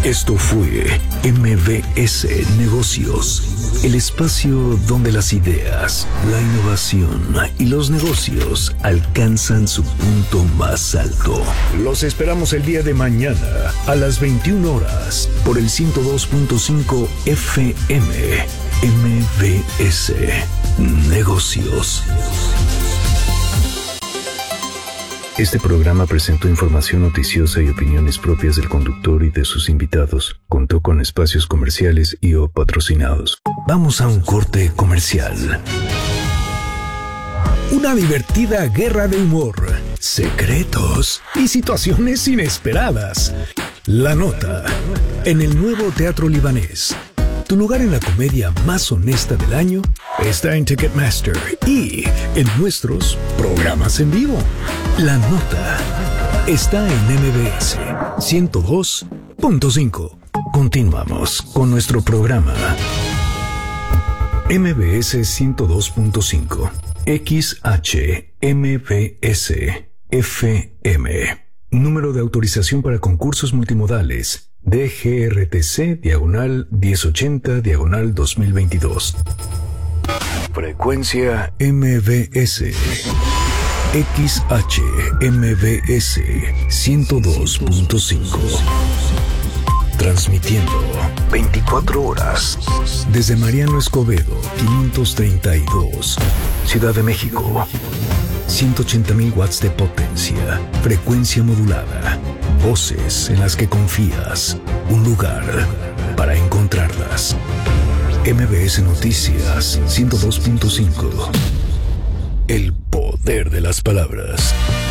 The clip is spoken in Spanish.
Esto fue MBS Negocios, el espacio donde las ideas, la innovación y los negocios alcanzan su punto más alto. Los esperamos el día de mañana a las 21 horas por el 102.5 FM. MBS Negocios. Este programa presentó información noticiosa y opiniones propias del conductor y de sus invitados. Contó con espacios comerciales y o patrocinados. Vamos a un corte comercial. Una divertida guerra de humor, secretos y situaciones inesperadas. La Nota, en el nuevo Teatro Libanés. Tu lugar en la comedia más honesta del año está en Ticketmaster y en nuestros programas en vivo. La Nota está en MBS 102.5. Continuamos con nuestro programa. MBS 102.5 XHMBS FM. Número de autorización para concursos multimodales DGRTC/1080/2022. Frecuencia MBS XHMBS 102.5. Transmitiendo 24 horas desde Mariano Escobedo 532, Ciudad de México. 180,000 watts de potencia, frecuencia modulada, voces en las que confías, un lugar para encontrarlas. MBS Noticias 102.5. El poder de las palabras.